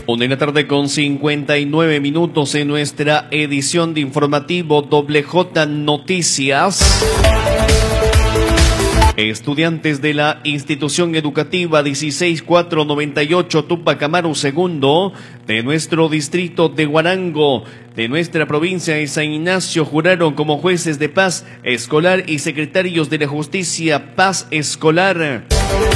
1:59 en nuestra edición de informativo WJ Noticias. Estudiantes de la institución educativa 16498 Tupac Amaru II de nuestro distrito de Huarango, de nuestra provincia de San Ignacio, juraron como jueces de paz escolar y secretarios de la justicia paz escolar.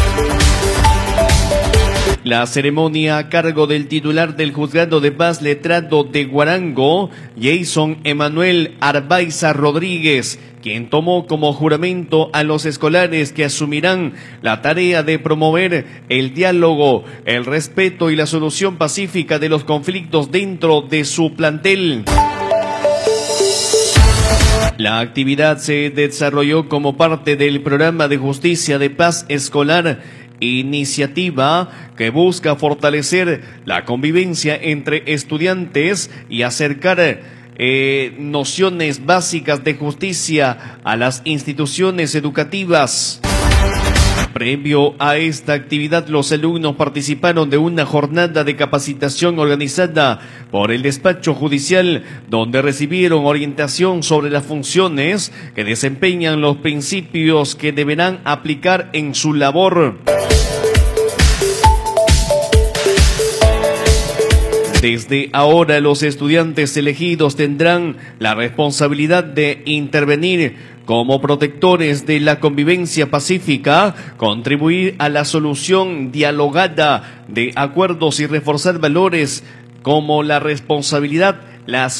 La ceremonia a cargo del titular del Juzgado de Paz Letrado de Huarango, Jason Emanuel Arbaiza Rodríguez, quien tomó como juramento a los escolares que asumirán la tarea de promover el diálogo, el respeto y la solución pacífica de los conflictos dentro de su plantel. La actividad se desarrolló como parte del programa de justicia de paz escolar, iniciativa que busca fortalecer la convivencia entre estudiantes y acercar nociones básicas de justicia a las instituciones educativas. Previo a esta actividad, los alumnos participaron de una jornada de capacitación organizada por el despacho judicial, donde recibieron orientación sobre las funciones que desempeñan los principios que deberán aplicar en su labor. Desde ahora, los estudiantes elegidos tendrán la responsabilidad de intervenir como protectores de la convivencia pacífica, contribuir a la solución dialogada de acuerdos y reforzar valores como la responsabilidad, la